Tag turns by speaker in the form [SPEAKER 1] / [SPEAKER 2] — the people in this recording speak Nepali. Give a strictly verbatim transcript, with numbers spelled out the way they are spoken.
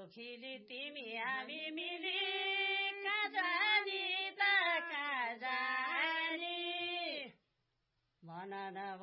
[SPEAKER 1] दुखीली तिमी हामी मिली कहाँ जानी त कहाँ जानी भन न